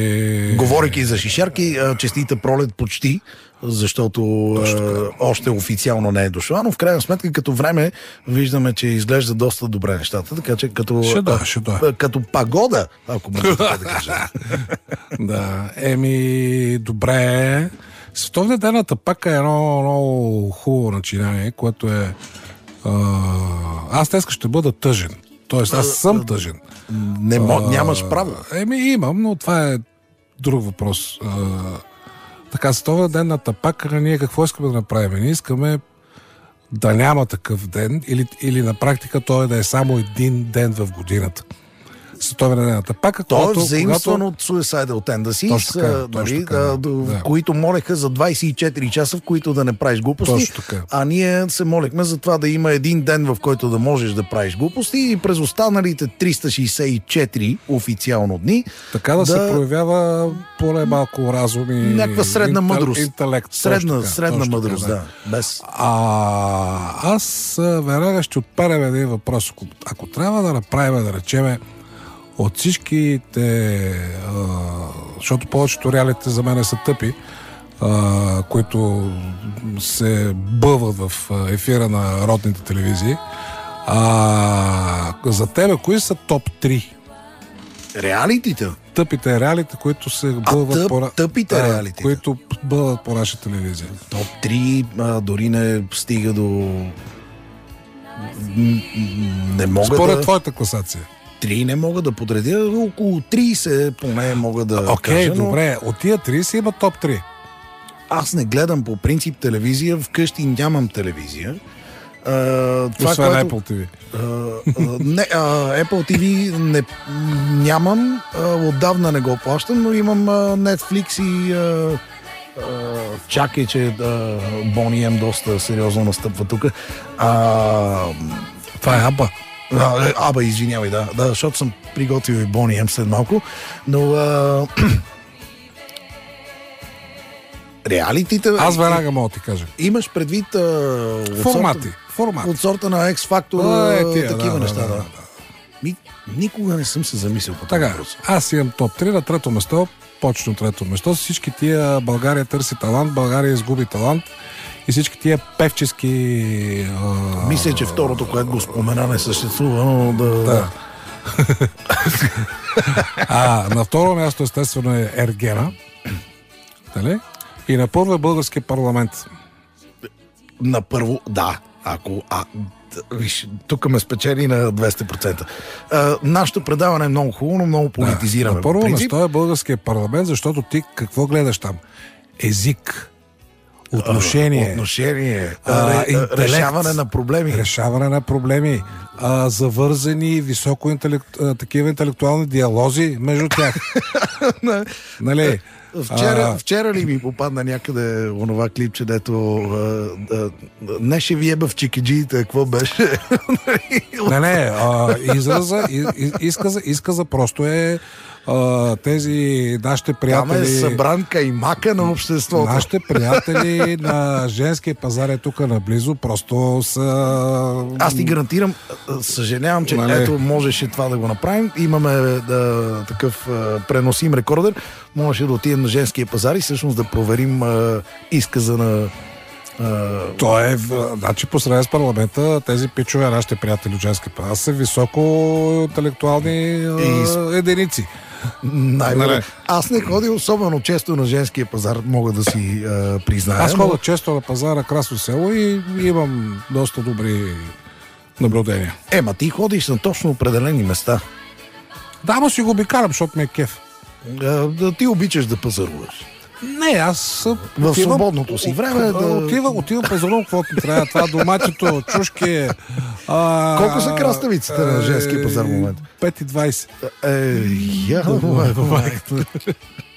Говорейки за шишарки, честита пролет почти, защото още официално не е дошла, но в крайна сметка като време виждаме, че изглежда доста добре нещата, така че като пагода, ако мога да кажа. Да, добре. Световният ден на тапака е едно много хубаво начинание, което е... Аз днес ще бъда тъжен. Тоест, аз съм тъжен. Нямаш право. Имам, но това е друг въпрос. Така, световният ден на тапака, ние какво искаме да направим? Ние искаме да няма такъв ден или на практика той да е само един ден в годината. Световен ден на тапака. Той е взаимстван от Suicidal Tendencies, които молеха за 24 часа, в които да не правиш глупости. А ние се молехме за това да има един ден, в който да можеш да правиш глупости и през останалите 364 официално дни така да се проявява поне малко разум и някаква средна мъдрост. Интелект. Средна мъдрост, да. Без. Аз веднага ще отпарям един въпрос. Ако трябва да направим, да речеме, от всичките, защото повечето реалите за мен са тъпи, които се бъват в ефира на родните телевизии. За тебе, кои са топ 3? Реалитите? Тъпите реалити, които се бъват тъпите реалити, които бъват по наша телевизия. Топ 3 дори не стига до... Не мога според твоята класация. 3 не мога да подредя, около 30 поне мога да кажа. Добре, от тия 30 има топ 3. Аз не гледам по принцип телевизия, вкъщи нямам телевизия. Освен Apple TV. Apple TV нямам, отдавна не го плащам, но имам Netflix и чакай, че Bonnie M доста сериозно настъпва тук. Това е Аба. Аба, извинявай, да, защото съм приготвил и Bonnie M след малко, но реалитите... Аз веднага мога да ти кажа. Имаш предвид формати. От сорта на X-Factor, такива неща. Да. Никога не съм се замислил по това въпрос. Аз имам топ 3 на трето место, почно трето место. Всички тия България търси талант, България изгуби талант и всички тия певчески... Мисля, че второто, което го спомена, не съществува, но да... На второ място естествено е Ергена. Дали? И на първо е българския парламент. На първо, да. Виж, тук ме спечели на 200%. Нашето предаване е много хубаво, но много политизираме. На първо место е българския парламент, защото ти какво гледаш там? Език, отношение, решаване на проблеми. Завързани такива интелектуални диалози между тях. Нали? Вчера ли ми попадна някъде онова клипче, дето не ще ви еба в чикиджиите, какво беше? Изказа просто е тези нашите приятели... Там е събран каймака на обществото. Нашите приятели на женския пазар е тук наблизо, просто са... Аз ти гарантирам, съжалявам, че ето можеше това да го направим. Имаме такъв преносим рекордер. Можеше да отидем на женския пазар и всъщност да проверим изказа на... Значи по сравнение с парламента, тези пичове, нашите приятели от женския пазар са високо интелектуални единици. Аз не ходя особено често на женския пазар, мога да си призная. Аз ходя често на пазара Красно село и имам доста добри наблюдения. Ти ходиш на точно определени места. Да, но си го обикарам, защото ми е кеф. Ти обичаш да пазаруваш. Не, аз в свободното си време отивам пазарувам, каквото трябва. Това доматито, чушки. Колко са краставиците на женския пазар в момента? 5,20.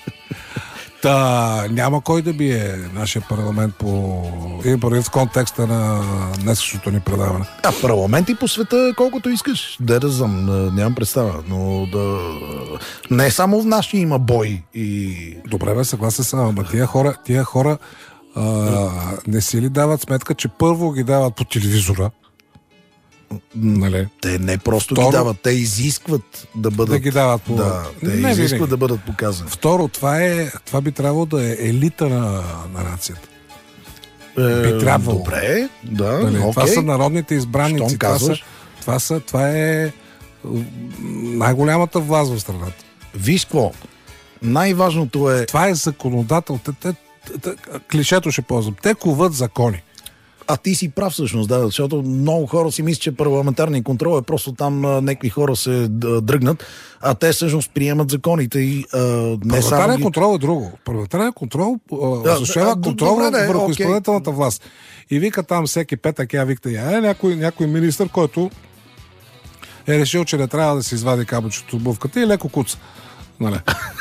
Няма кой да бие нашия парламент в контекста на днешното ни предаване. Парламенти по света колкото искаш. Да знам, нямам представа. Но не само в нашия има бой. Добре, бе, съгласен съм, ама тия хора не си ли дават сметка, че първо ги дават по телевизора, Нали? Те не просто ги дават, те изискват да бъдат... Да ги дават по... те изискват да бъдат показани. Второ, това би трябвало да е елита на нацията. Би трябвало. Добре, да, нали? окей. Това са народните избраници. Това е най-голямата власт в страната. Виж какво, най-важното е... Това е законодател. Клишето ще ползвам. Те коват закони. А ти си прав всъщност, да, защото много хора си мислят, че парламентарния контрол е просто там някакви хора се дръгнат, а те всъщност приемат законите и парламентарният контрол е друго. Парламентарният контрол осъществява контрол върху изпълнителната власт. И вика там всеки петък, някой министър, който е решил, че не трябва да се извади кабелчето от обувката и леко куца. Нали?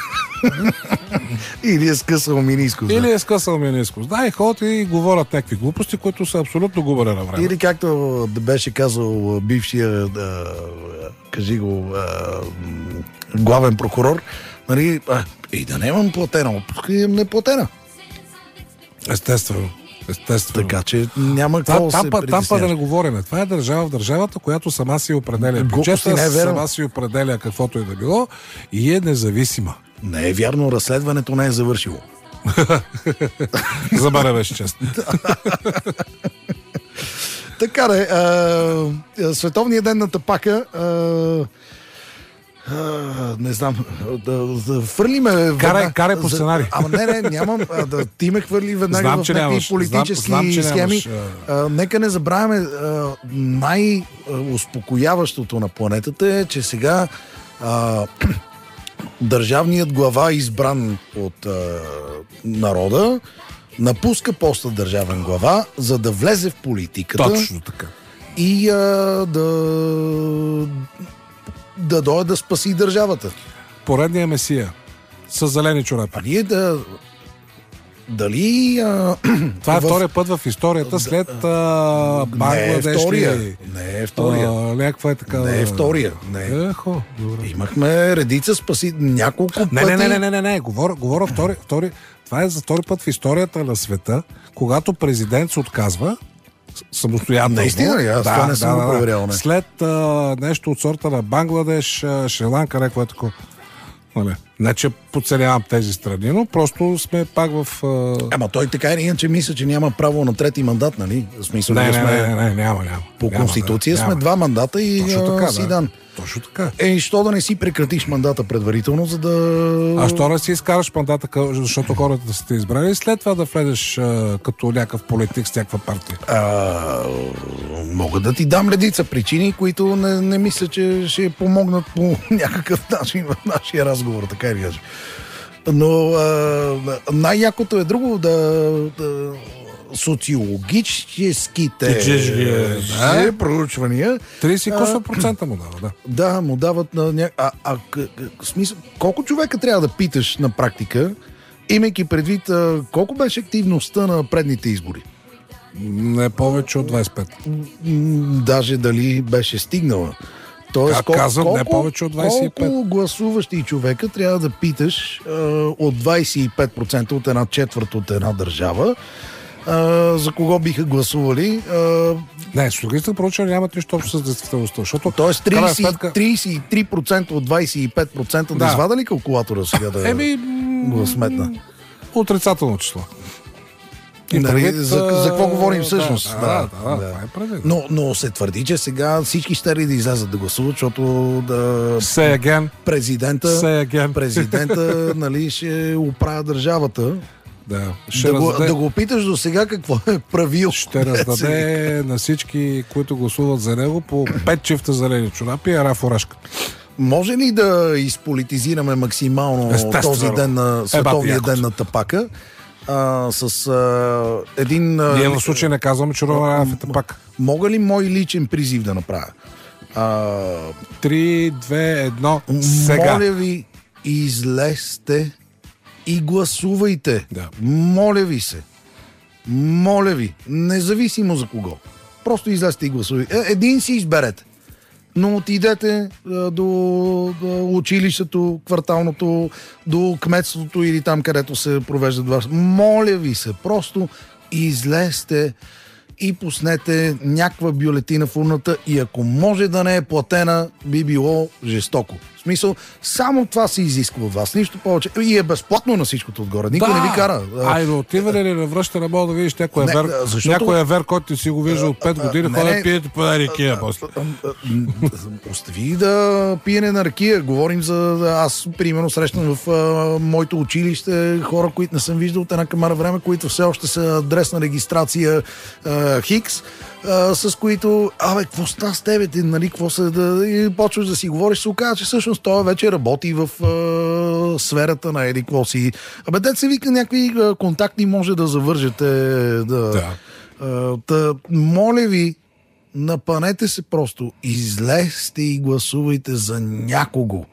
Или е скъсал минискус. Да, и ходят и говорят някакви глупости, които са абсолютно губене на време. Или както беше казал бившия, кажи го, главен прокурор, нали, и да нямам платена, отпуска имам неплатена. Естествено. Така че няма какво да се притесняваш. Там да не говорим. Това е държава в държавата, която сама си определя бюджета, сама си определя каквото и да било и е независима. Не е вярно, разследването не е завършило. За мене беше честно. Така де, Световният ден на тапака, не знам, да фърлиме... Карай по сценарий. Не, нямам. Ти ме хвърли веднага в някакви политически схеми. Нека не забравяме, най-успокояващото на планетата е, че сега държавният глава, избран от народа, напуска поста държавен глава, за да влезе в политиката. Точно така. И да дойде да спаси държавата. Поредния месия с зелени чорапи. Дали... Това е втория път в историята след Бангладеш. Не е втория. Някаква е така. Не е втория. Имахме редица спаси няколко пъти. Не. Говоря втори. Това е за втори път в историята на света, когато президент се отказва самостоятелно. Наистина, това не съм го проверял. След нещо от сорта на Бангладеш, Шри-Ланка, някакво е такова. Не, че подценявам тези страни, но просто сме пак в... Ама той така и иначе мисля, че няма право на трети мандат, нали? В смисъл, няма. По Конституция сме 2 мандата и си дан. Точно така. Що да не си прекратиш мандата предварително, за да... А що не си изкараш мандата, защото хората да сте избрали и след това да влезеш като някакъв политик с някаква партия? Мога да ти дам редица причини, които не мисля, че ще помогнат по някакъв начин в нашия разговор, така и кажа. Но най-якото е друго социологическите проучвания. 30% му дава, да. Да, му дават на смисъл, колко човека трябва да питаш на практика, имайки предвид колко беше активността на предните избори? Не повече от 25. Даже дали беше стигнала. Тоест, не повече от 25. Колко гласуващи човека трябва да питаш от 25% от една четвърт от една държава, за кого биха гласували? Не, социологическите проучвания нямат нищо общо с действителността. Тоест 33% от 25% да извада ли калкулатора сега да го сметна? Отрицателно число. За какво говорим всъщност? Това е правилно. Но се твърди, че сега всички ще да излязат да гласуват, защото президента нали, ще оправя държавата. Да го питаш до сега какво е правил. Ще раздаде на всички, които гласуват за него, по 5 чифта зелени чорапи и ара фуражка. Може ли да изполитизираме максимално този ден на Световния ден на тапака? С един... Ние в случай не казваме, че Роман е тапак. Мога ли мой личен призив да направя? 3, 2, 1, сега. Моля ви, излезте и гласувайте. Да. Моля ви се. Моля ви. Независимо за кого. Просто излезте и гласувайте. Един си изберете. Но отидете до училището, кварталното, до кметството или там, където се провеждат вас. Моля ви се, просто излезте и пуснете някаква бюлетина в урната и ако може да не е платена, би било жестоко. В смисъл, само това се изисква от вас, нищо повече. И е безплатно на всичкото отгоре. Никой не ви кара. Айде, отиване ли на връщане, мога да видиш някой евер, който си го вижда от 5 години, хода пиете по ракия после. Остави да пиене на ракия. Говорим за... Аз, примерно, срещам в моето училище хора, които не съм виждал от една камара време, които все още са адресна регистрация Хикс, с които, какво става с тебе, ти, нали, какво се и почваш да си говориш, се оказа, че всъщност той вече работи в сферата на еди, какво си. Дет се вика, някакви контакти може да завържете. Моля ви, напънете се просто, излезте и гласувайте за някого.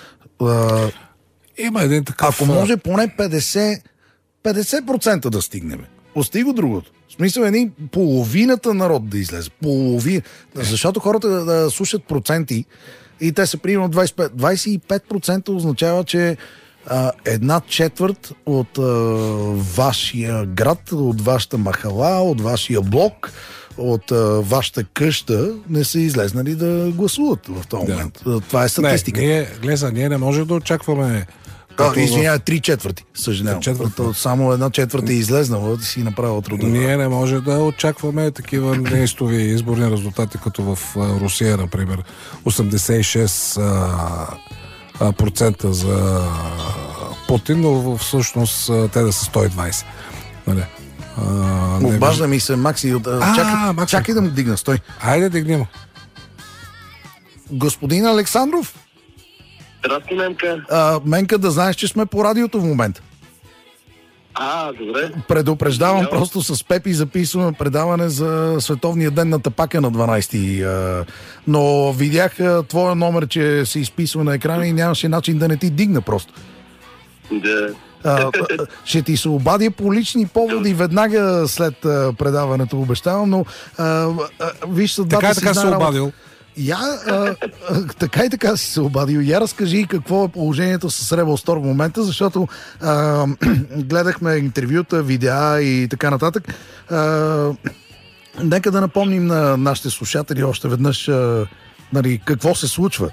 Има един такъв... Ако може поне 50% да стигнем. Остай го другото. В смисъл половината народ да излезе. Защото хората да слушат проценти и те са примерно 25% означава, че една четвърт от вашия град, от вашата махала, от вашия блок, от вашата къща не са излезнали да гласуват в този момент. Това е статистика. Ние не можем да очакваме. Извинявай, 3/4. Съжалявам. Само една четвърта е излезнала да си направила труда. Ние не може да очакваме такива неистови изборни резултати, като в Русия, например. 86% за Путин, но всъщност те да са 120. Нали? Обажда ми се Макси. Чакай да му дигна, стой. Айде, дигни му. Господин Александров? Здрасти, Менка. Менка, да знаеш, че сме по радиото в момента. Добре. Предупреждавам, просто с Пепи записваме предаване за Световния ден на тапака на 12-ти. Но видях твоя номер, че се изписва на екрана и нямаше начин да не ти дигна просто. Да. Ще ти се обадя по лични поводи веднага след предаването, обещавам, но виж съдбата си така се обадил. Така и така си се обадил. Я разкажи какво е положението с Rebel Store в момента, защото гледахме интервюта, видеа и така нататък. Нека да напомним на нашите слушатели още веднъж нали, какво се случва.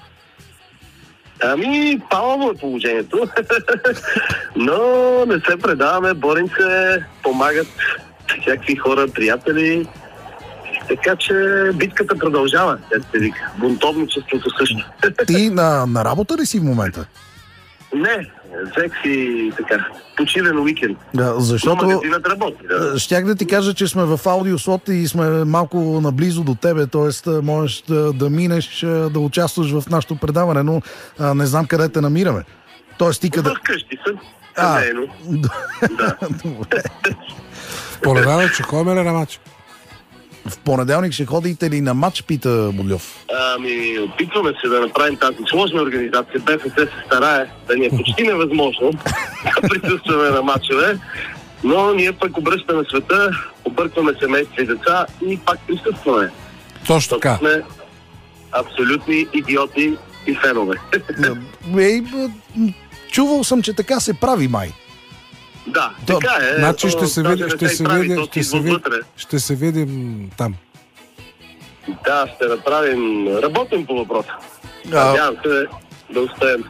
Палаво е положението. Но не се предаваме, борим се, помагат всякакви хора, приятели. Така че битката продължава, бунтовничеството също. Ти на работа ли си в момента? Не, взех си така, почивен уикенд. Защото магазинът работи. Щях да ти кажа, че сме в аудиослот и сме малко наблизо до тебе, т.е. можеш да минеш, да участваш в нашото предаване, но не знам къде те намираме. Тоест ти къде... Вкъщи съм. Добре. Понеделник ще ходим ли на матч? В понеделник ще ходите ли на матч, пита Бодльов? Опитваме се да направим тази сложна организация. БФС се старае да ни е почти невъзможно да присъстваме на матчове, но ние пък обръщаме света, объркваме семейства и деца и пак присъстваме. Точно така. Сме абсолютни идиоти и фенове. Чувал съм, че така се прави май. Да, така е. Значи ще се видим там. Да, ще направим. Работим по въпроса. Надявам се да успеем.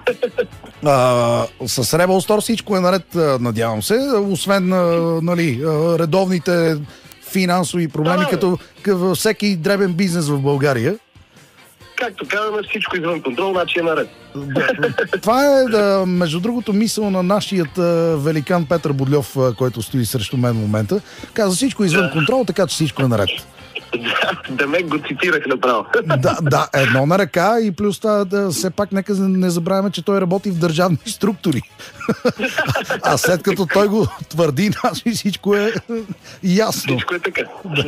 С Rebel Store всичко е наред, надявам се, освен нали, редовните финансови проблеми, като всеки дребен бизнес в България. Както казваме, всичко извън контрол, значи е наред. Това е, между другото, мисъл на нашият великан Петър Бодльов, който стои срещу мен в момента. Каза всичко извън контрол, така че всичко е наред. Демек го цитирах направо. Да, едно на ръка и плюс това, все пак нека не забравяме, че той работи в държавни структури. А след като той го твърди, значи всичко е ясно. Всичко е така.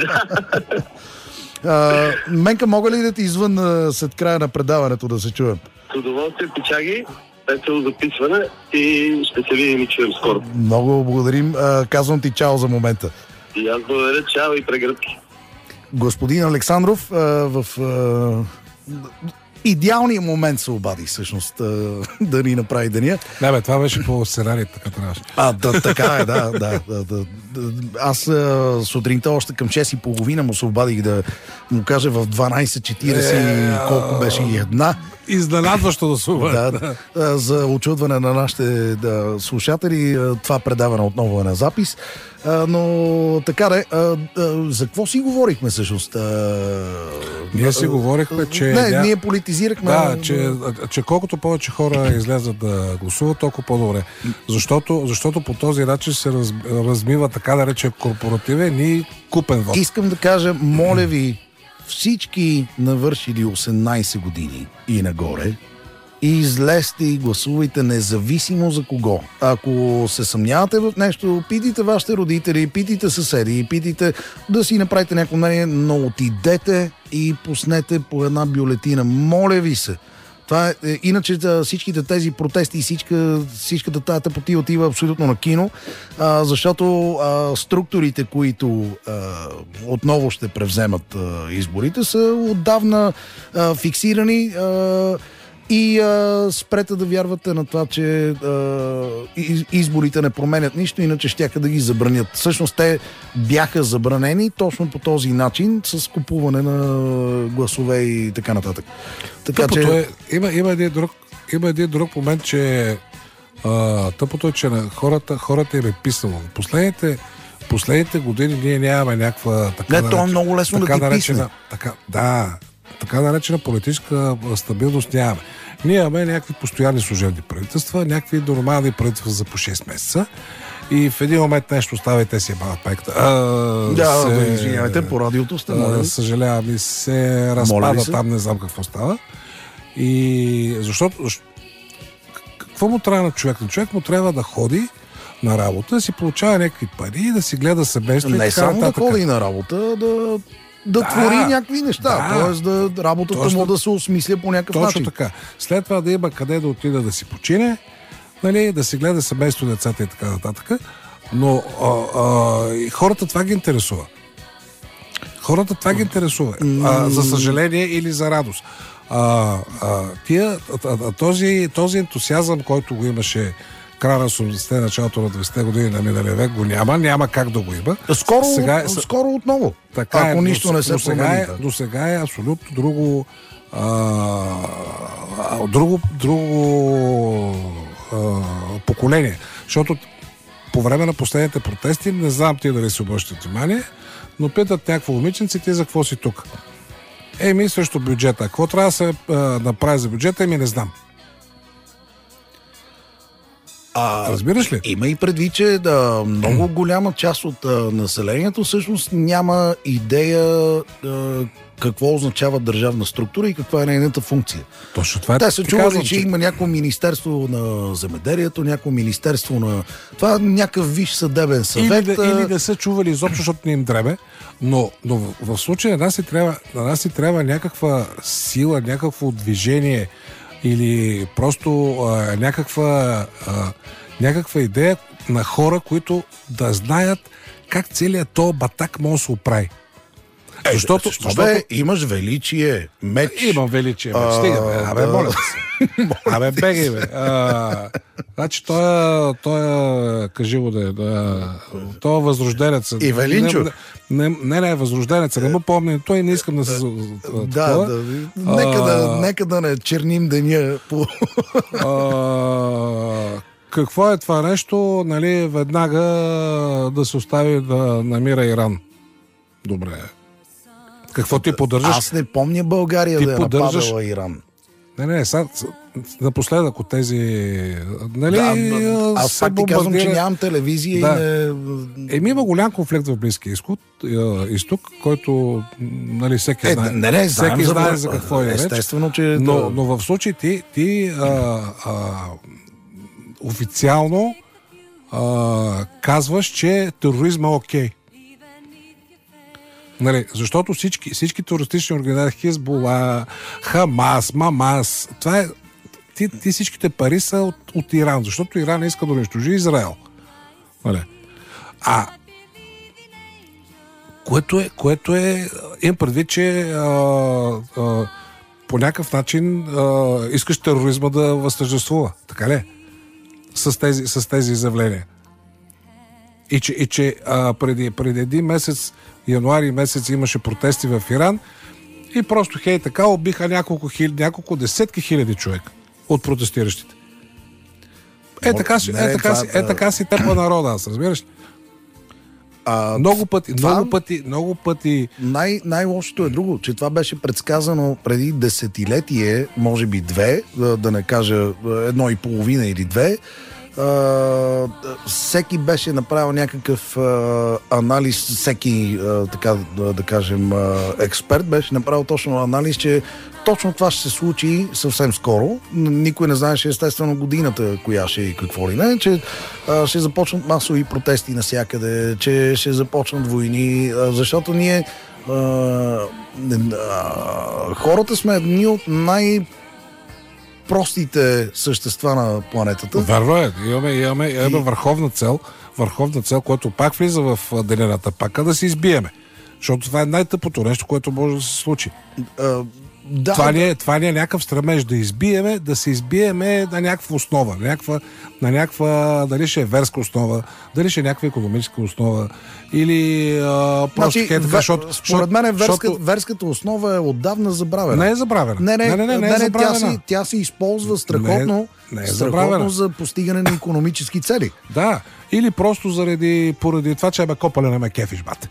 Менка, мога ли да ти извън след края на предаването да се чуем? С удоволствие, пичаги, весело записване и ще се видим и чуем скоро. Много благодарим. Казвам ти чао за момента. И аз благодаря, чао и прегръдки. Господин Александров, идеалният момент се обади, всъщност, да ни направи деня. Да, бе, това беше по сценарий, така трябваше. Така е, да. Аз сутринта още към 6:30 му се обадих да му кажа в 12:40 колко беше и една. Изненадващо да се обади. За очудване на нашите слушатели, това предаване отново е на запис. Но така за какво си говорихме всъщност? Ние си говорихме, че... ние политизирахме... Да, че колкото повече хора излезат да гласуват, толкова по-добре. Защото по този начин се размива така да рече корпоративен и купен вот. Искам да кажа, моля ви, всички навършили 18 години и нагоре, и излезте и гласувайте независимо за кого. Ако се съмнявате в нещо, питайте вашите родители, питайте съседи, питайте да си направите някакво мнение, но отидете и пуснете по една бюлетина. Моля ви се. Това е, иначе всичките тези протести и всичката тази тъпотия отива абсолютно на кино, защото структурите, които отново ще превземат изборите, са отдавна фиксирани. И спрете да вярвате на това, че изборите не променят нищо, иначе щяха да ги забранят. Всъщност те бяха забранени точно по този начин, с купуване на гласове и така нататък. Така че... Има един друг момент, че тъпото е, че на хората им е писало. Последните години ние нямаме някаква това е много лесно да ти писне. Така наречена политическа стабилност нямаме. Ние имаме някакви постоянни служебни правителства, някакви нормални правителства за по 6 месеца и в един момент нещо става и те си бават пайката. Извинявайте, по радиото сте. Съжалявам, и се разпада там, не знам какво става. И защото какво му трябва на човек? На човек му трябва да ходи на работа, да си получава някакви пари, да си гледа семейство. Не само да ходи на работа, да твори някакви неща, т.е. работата му да се осмисля по някакъв начин. Точно така. След това да има къде да отида да си почине, да си гледа семейство, децата и така нататък. Но хората това ги интересува. За съжаление или за радост. Този ентусиазъм, който го имаше края на 80-те, началото на 20-те години на миналия век, го няма как да го има. Скоро отново. Така ако нищо не се промени. До сега е абсолютно друго поколение. Защото по време на последните протести, не знам ти дали си обръщат внимание, но питат някакво момиченце, ти за какво си тук? Срещу бюджета. Какво трябва да се направи за бюджета? Не знам. Разбираш ли? Има и предвид, че много голяма част от населението всъщност няма идея какво означава държавна структура и каква е нейната функция. Точно това е. Те са чували, че има някакво министерство на земеделието, някакво министерство на... Това някакъв висш съдебен съвет. Или да са чували изобщо, защото не им дребе, но в случая на нас си трябва някаква сила, някакво движение или просто някаква идея на хора, които да знаят как целият този батак може да се оправи. Защото имаш величие, меч. Имам величие, меч. Стига, бе. Моля се. Бегай, бе. Значи той кажи го той е възрожденец. И Велинчо. Не е възрожденец. Не му помня. Той не искам да се... Нека да не черним деня по... Какво е това нещо? Веднага да се остави да намира Иран. Добре. Какво ти поддържаш? Аз не помня България да е нападала Иран. Не, напоследък от тези... аз пак ти казвам, че нямам телевизия и не... Има голям конфликт в Близкия изток, който всеки знае. Всеки знае за какво е реч. Естествено, че... Но в случай ти официално казваш, че тероризма е окей. Защото всички терористични организации, Хизбула, Хамас, Мамас, това е... Ти всичките пари са от Иран, защото Иран иска да унищожи Израел. Което е... Имам предвид, че по някакъв начин искаш тероризма да възтържествува. Така ли? С тези изявления. И че преди един месец, януари месец, имаше протести в Иран и просто така убиха няколко десетки хиляди човека от протестиращите. Така си тепа народа, аз разбираш. Много пъти. Най-лошото е друго, че това беше предсказано преди десетилетие, може би 2, да не кажа 1,5 или 2. Всеки беше направил някакъв анализ, всеки, така да кажем, експерт беше направил точно анализ, че точно това ще се случи съвсем скоро. Никой не знаеше естествено годината, коя ще и какво ли не, че ще започнат масови протести навсякъде, че ще започнат войни, защото ние хората сме едни от простите същества на планетата. Верно е. Имаме върховна цел, която пак влиза в делената пака, да се избиеме. Защото това е най-тъпото нещо, което може да се случи. Това не е някакъв стремеж да се избиеме на някаква основа, на някаква, дали ще е верска основа, дали ще е някаква икономическа основа, или просто според мен верската основа е отдавна забравена. Не е забравена. Не, тя се използва страхотно за постигане на икономически цели. Да, или просто поради това, че копале не ме кефиш, бате.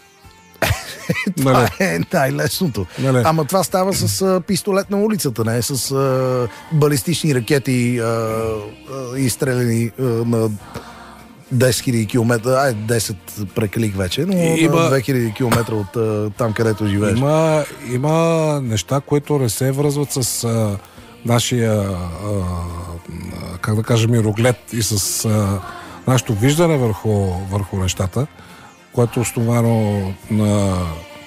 Това е най-лесното. Ама това става с пистолет на улицата, не с балистични ракети изстреляни на 10 000 км. 10 прекалих вече, но 2000 км от там, където живееш. Има неща, които не се връзват с нашия как да кажем, мироглед и с нашето виждане върху нещата, което е основано на,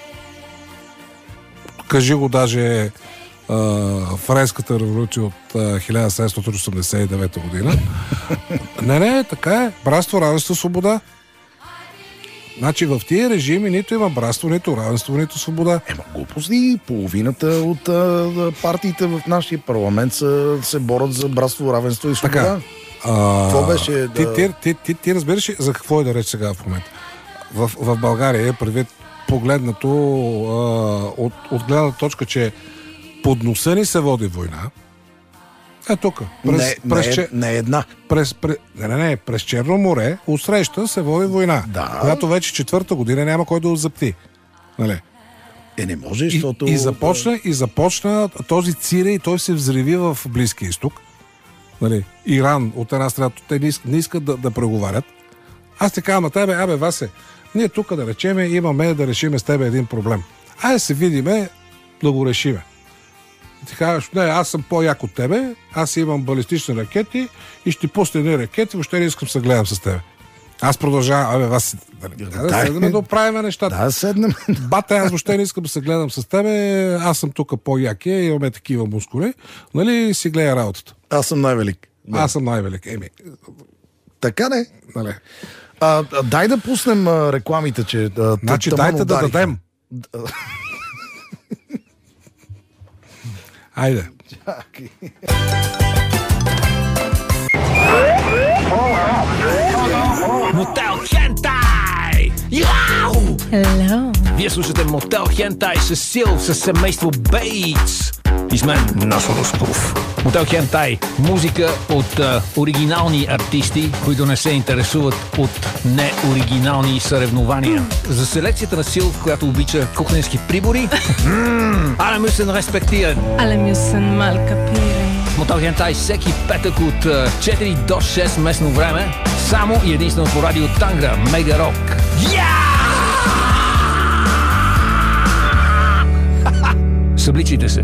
кажи го, даже Френската революция от 1789 година. Не, така е. Братство, равенство, свобода. Значи в тия режими нито има братство, нито равенство, нито свобода. Глупости. Половината от партиите в нашия парламент се борят за братство, равенство и свобода. Това беше... Ти разбираш ли за какво е да реч сега в момента? В България, предвид погледнато от гледна точка, че под носа ни се води война. Тук. Не една. През Черно море отсреща се води война. Да. Когато вече 4-та година няма кой да озапти. Нали? Не може, защото... И започна този цирей, той се взриви в Близкия изток. Нали? Иран от една страна, те не искат да преговарят. Аз ти казвам, Васе, ние тук да речеме, имаме да решиме с тебе един проблем. Айде се видиме да го решиме. Ти казваш, не, аз съм по-як от тебе, аз имам балистични ракети и ще пусна едни ракети, въобще не искам да се гледам с тебе. Аз продължавам, Васе, да седнем да оправим нещата. Да, седнем. Бате, аз въобще не искам да се гледам с тебе, аз съм тук по-якия, имаме такива мускули, нали, си гледа работата. Аз съм най-велик. Аз съм най-велик. Така не. Нали. Дай да пуснем рекламите, че... Значи дайте да дадем. Айде. Мотел Хентай! Яу! Hello. Вие слушате Мотел Хентай с Сил, с семейство Бейтс. И с мен Насо Русков. Мотел Хентай. Музика от оригинални артисти, които не се интересуват от неоригинални съревнования. За селекцията на Сил, която обича кухненски прибори. Alle müssen respektieren. Alle müssen mal kapieren. Мотел Хентай всеки петък от 4 до 6 местно време. Само и единствено по радио Тангра, Мега Рок. Събличайте се.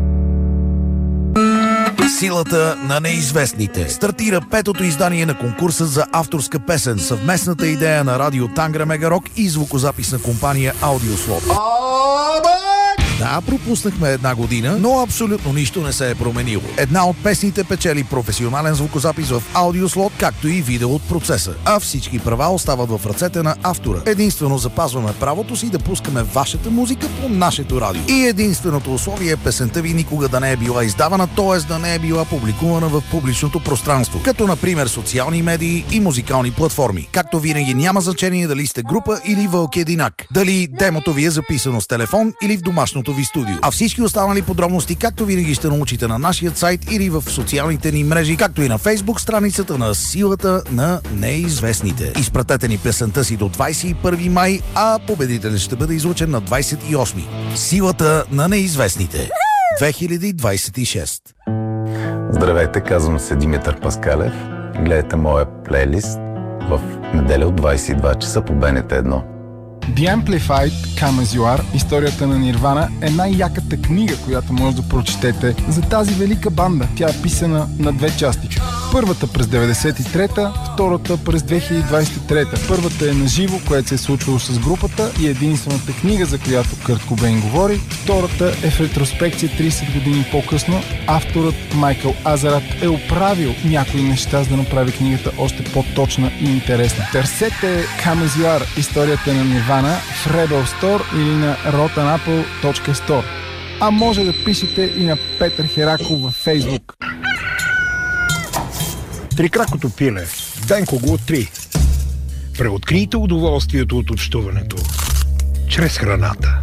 Силата на неизвестните. Стартира 5-то издание на конкурса за авторска песен. Съвместната идея на радио Тангра, Мега Рок и звукозаписна компания Аудиослот. Да, пропуснахме една година, но абсолютно нищо не се е променило. Една от песните печели професионален звукозапис в аудиослот, както и видео от процеса. А всички права остават в ръцете на автора. Единствено запазваме правото си да пускаме вашата музика по нашето радио. И единственото условие е песента ви никога да не е била издавана, т.е. да не е била публикувана в публичното пространство, като например социални медии и музикални платформи. Както винаги няма значение дали сте група или Вълк Единак, дали демото ви е записано с телефон или в домашното ви студио. А всички останали подробности, както винаги, ще научите на нашия сайт или в социалните ни мрежи, както и на Фейсбук страницата на Силата на неизвестните. Изпратете ни песента си до 21 май, а победителят ще бъде излучен на 28. Силата на неизвестните. 2026. Здравейте, казвам се Димитър Паскалев. Гледайте моя плейлист в неделя от 22 часа по БНТ 1. The Amplified Come As You Are, историята на Нирвана, е най-яката книга, която може да прочетете за тази велика банда. Тя е писана на две части. Първата през 93-та, втората през 2023-та. Първата е на живо, което се е случвало с групата и единствената книга, за която Кърт Кобейн говори. Втората е в ретроспекция 30 години по-късно. Авторът Майкъл Азарат е оправил някои неща, за да направи книгата още по-точна и интересна. Търсете Come As You Are, историята на Нирвана в Rebel Store или на rotanapple.store. А може да пишете и на Петър Хераков във Фейсбук. Трикракото пиле. Денко го откри. Преоткрийте удоволствието от общуването чрез храната.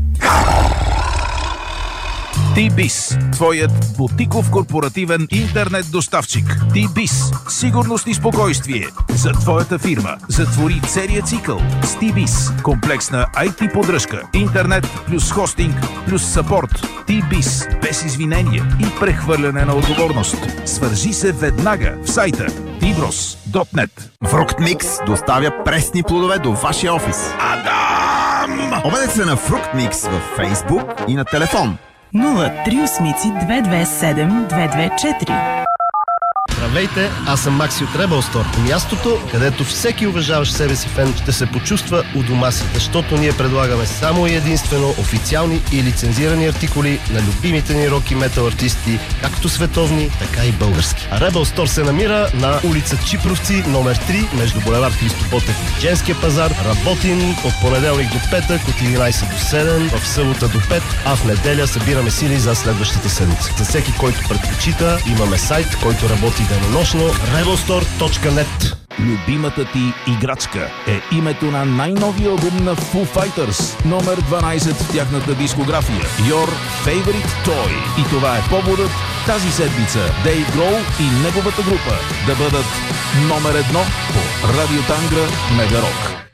T-Biz, твоят бутиков корпоративен интернет доставчик. T-Biz, сигурност и спокойствие за твоята фирма. Затвори целият цикъл с T-Biz. Комплексна IT поддръжка, интернет плюс хостинг плюс съпорт. T-Biz, без извинения и прехвърляне на отговорност. Свържи се веднага в сайта tbros.net. Фруктмикс доставя пресни плодове до вашия офис. Адам! Обадете се на Фруктмикс във Фейсбук и на телефон 038-227-224. Здравейте, аз съм Макси от Rebel Store. Мястото, където всеки уважаващ себе си фен ще се почувства у дома си, защото ние предлагаме само и единствено официални и лицензирани артикули на любимите ни рок и метал артисти, както световни, така и български. А Rebel Store се намира на улица Чипровци, номер 3, между булевард Христо Ботев и Женския пазар. Работим от понеделник до петък, от 11 до 7, в събота до 5, а в неделя събираме сили за следващата седмица. За всеки, който предпочита, имаме сайт, който работи денонощно, rebelstore.net. Любимата ти играчка е името на най-новия албум на Foo Fighters, номер 12 в тяхната дискография, Your Favorite Toy. И това е поводът тази седмица Дейв Гроул и неговата група да бъдат номер 1 по Радио Тангра Мегарок.